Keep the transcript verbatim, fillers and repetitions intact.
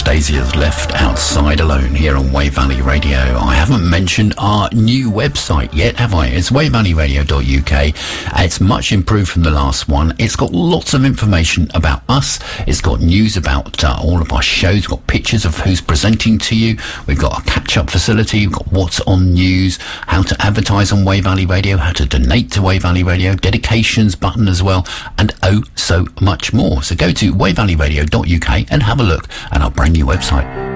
Daisy is left outside alone here on Wave Valley Radio. I haven't mentioned our new website yet, have I? It's wave valley radio dot U K. It's much improved from the last one. It's got lots of information about us. It's got news about uh, all of our shows. We've got pictures of who's presenting to you. We've got a catch-up facility. We've got what's on news, how to advertise on Wave Valley Radio, how to donate to Wave Valley Radio, dedications button as well, and oh so much more. So go to wave valley radio dot U K and have a look at our brand new website.